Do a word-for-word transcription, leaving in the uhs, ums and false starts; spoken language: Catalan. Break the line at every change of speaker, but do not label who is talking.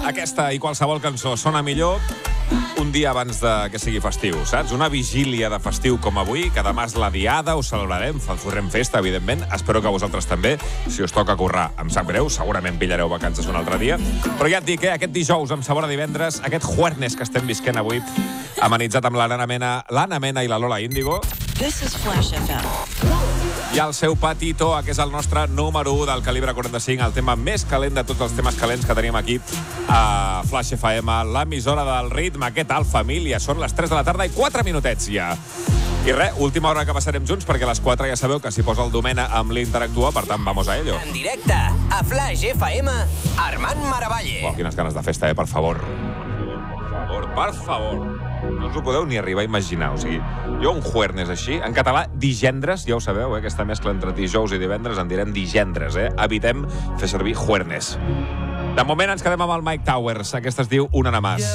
aquesta i qualsevol cançó sona millor un dia abans de que sigui festiu, saps? Una vigília de festiu com avui, que demà és la diada, ho celebrarem, farem festa, evidentment. Espero que vosaltres també. Si us toca currar, em sap greu, segurament pillareu vacances un altre dia. Però ja et dic, eh, aquest dijous amb sabor a divendres, aquest jueves que estem visquent avui, amenitzat amb l'Anna Mena, l'Anna Mena i la Lola Índigo.
This is Flash F M.
I el seu Patito, que és el nostre número u del calibre quaranta-cinc, el tema més calent de tots els temes calents que tenim aquí a Flash F M, l'emissora del ritme. Què tal, família? Són les tres de la tarda i quatre minutets ja. I res, última hora que passarem junts, perquè a les quatre ja sabeu que s'hi posa el Domena amb l'Interactua, per tant, vamos a ello.
En directe, a Flash F M, Armand Maravalle.
Oh, quines ganes de festa, eh? Per favor. Per favor, per favor. No us ho podeu ni arribar a imaginar. O sigui, jo un jueves així, en català, digendres, ja ho sabeu, eh? Aquesta mescla entre dijous i divendres, en direm digendres, eh? Evitem fer servir jueves. De moment ens quedem amb el Mike Towers. Aquesta es diu Una nada más.